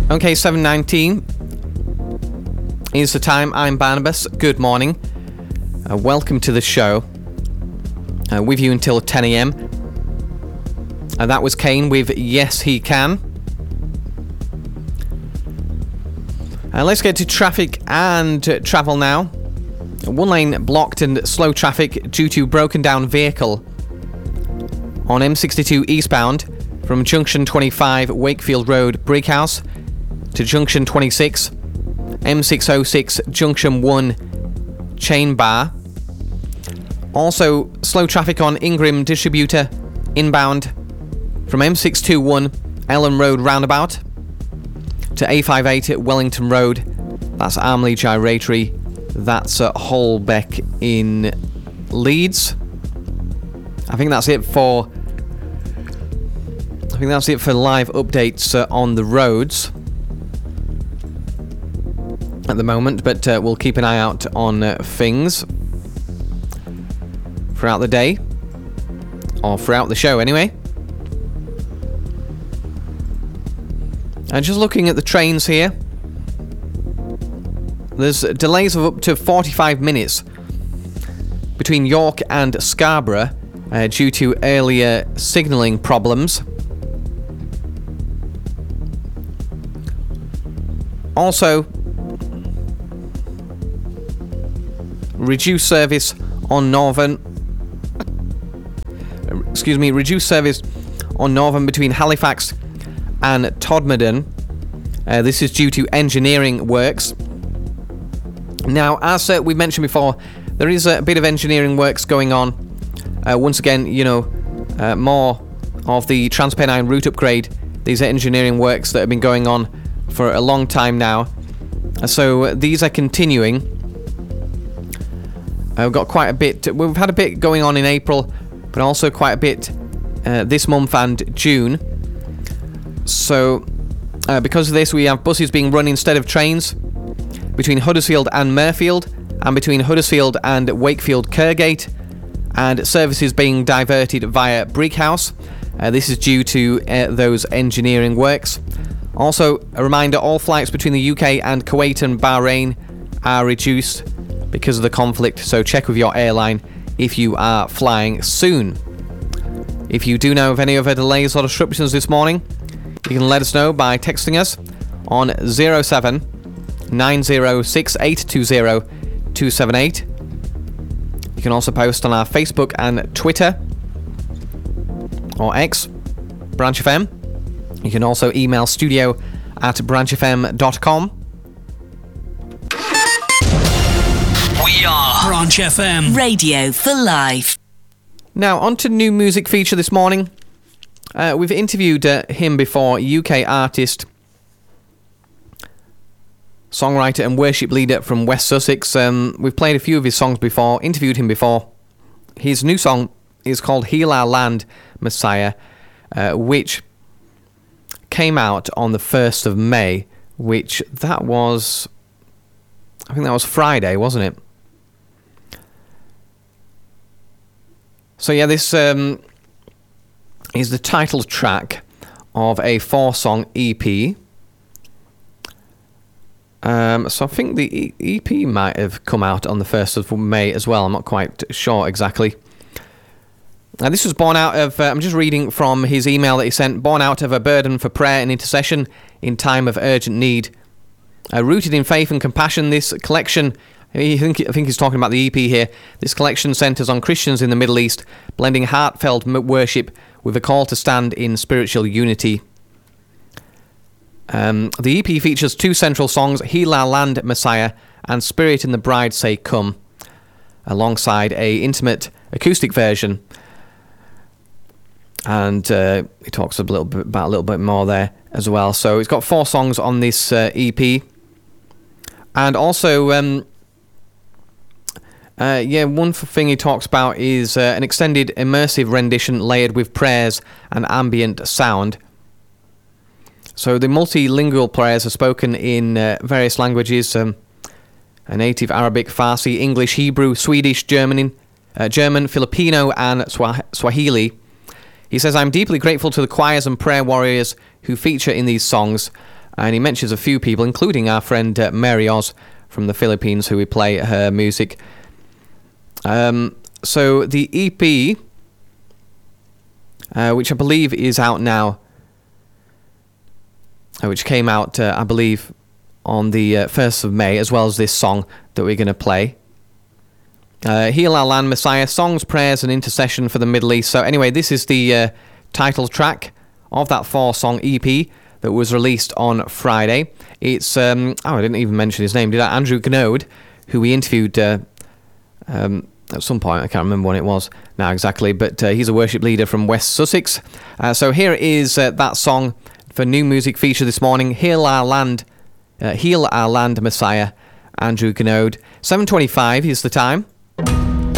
Okay, 7:19 is the time. I'm Barnabas. Good morning. Welcome to the show. With you until 10 a.m. That was Kane with Yes He Can. Let's get to traffic and travel now. One lane blocked and slow traffic due to broken down vehicle on M62 eastbound from junction 25 Wakefield Road Brickhouse to junction 26 M606 junction 1 Chain Bar. Also slow traffic on Ingram Distributor inbound from M621 Ellen Road roundabout to A58 at Wellington Road. That's Armley Gyratory. That's at Holbeck in Leeds. I think that's it for live updates on the roads at the moment, but we'll keep an eye out on things throughout the day, or throughout the show anyway. And just looking at the trains here, there's delays of up to 45 minutes between York and Scarborough due to earlier signalling problems. Also, reduced service on Northern between Halifax and Todmorden. This is due to engineering works. Now, as we mentioned before, there is a bit of engineering works going on. Once again, more of the Transpennine route upgrade. These are engineering works that have been going on for a long time now. So these are continuing. We've got quite a bit. We've had a bit going on in April, but also quite a bit this month and June. So because of this, we have buses being run instead of trains between Huddersfield and Mirfield, and between Huddersfield and Wakefield Kirkgate, and services being diverted via Brickhouse. This is due to those engineering works. Also, a reminder, all flights between the UK and Kuwait and Bahrain are reduced because of the conflict, so check with your airline if you are flying soon. If you do know of any other delays or disruptions this morning, you can let us know by texting us on 07 906820 278. You can also post on our Facebook and Twitter, or X, Branch FM. You can also email studio@branchfm.com. We are Branch FM, radio for life. Now, on to new music feature this morning. We've interviewed him before, UK artist, songwriter and worship leader from West Sussex. We've played a few of his songs before, interviewed him before. His new song is called Heal Our Land, Messiah, which came out on the 1st of May, which I think that was Friday, wasn't it? So yeah, this is the title track of a 4-song EP. So I think the EP might have come out on the 1st of May as well. I'm not quite sure exactly. This was born out of, I'm just reading from his email that he sent, born out of a burden for prayer and intercession in time of urgent need. Rooted in faith and compassion, this collection, I think he's talking about the EP here, this collection centres on Christians in the Middle East, blending heartfelt worship with a call to stand in spiritual unity. The EP features 2 central songs, Heal Our Land, Messiah, and Spirit and the Bride Say Come, alongside a intimate acoustic version. And he talks a little bit more there as well. So it's got 4 songs on this EP. And also, one thing he talks about is an extended immersive rendition layered with prayers and ambient sound. So the multilingual prayers are spoken in various languages, native Arabic, Farsi, English, Hebrew, Swedish, German, Filipino, and Swahili. He says, I'm deeply grateful to the choirs and prayer warriors who feature in these songs. And he mentions a few people, including our friend Mary Oz from the Philippines, who we play her music. So the EP, which I believe is out now, which came out, I believe, on the 1st of May, as well as this song that we're going to play. Heal Our Land, Messiah, Songs, Prayers and Intercession for the Middle East. So anyway, this is the title track of that 4-song EP that was released on Friday. It's, I didn't even mention his name, did I? Andrew Gnode, who we interviewed at some point. I can't remember when it was now exactly, but he's a worship leader from West Sussex. So here is that song for new music feature this morning, Heal Our Land, Messiah, Andrew Gnode. 7:25 is the time.